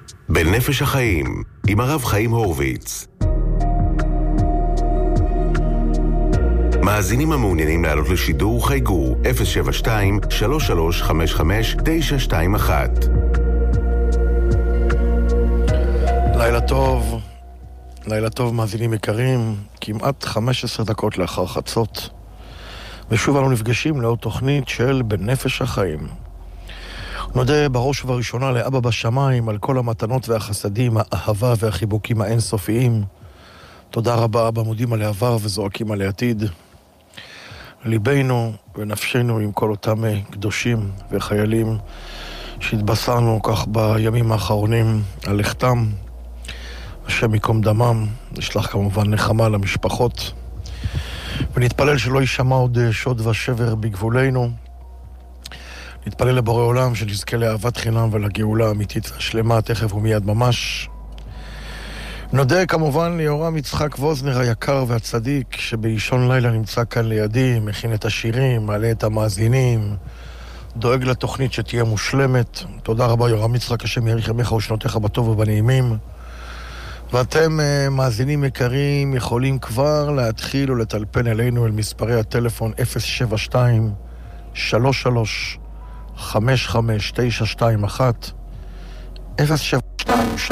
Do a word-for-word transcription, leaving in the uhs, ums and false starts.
בנפש החיים, עם הרב חיים הורוביץ. מאזינים המעוניינים לעלות לשידור חייגו אפס שבע שתיים שלוש שלוש חמש חמש תשע שתיים אחת. לילה טוב, לילה טוב מאזינים יקרים, כמעט חמש עשרה דקות לאחר חצות, ושוב אנו נפגשים לעוד תוכנית של בנפש החיים. נודה בראש ובראשונה לאבא בשמיים על כל המתנות והחסדים, האהבה והחיבוקים האינסופיים. תודה רבה אבא, מודים על העבר וזועקים על העתיד. ליבנו ונפשנו עם כל אותם קדושים וחיילים שהתבשרנו כך בימים האחרונים על לכתם. השם יקום דמם, נשלח כמובן נחמה למשפחות, ונתפלל שלא יישמע עוד שוד ושבר בגבולנו. נתפלל לבורא עולם שנזכה לאהבת חינם ולגאולה האמיתית והשלמה תכף ומיד ממש. נודה כמובן ליורם יצחק ווזנר היקר והצדיק שבאישון לילה נמצא כאן לידי, מכין את השירים, מעלה את המאזינים, דואג לתוכנית שתהיה מושלמת. תודה רבה יורם יצחק, השם יאריך ימיך ושנותיך בטוב ובנעימים. ואתם מאזינים יקרים יכולים כבר להתחיל ולטלפן אלינו אל מספרי הטלפון אפס שבע שתיים שלוש שלוש חמש חמש תשע שתיים אחת אפס שבע שתיים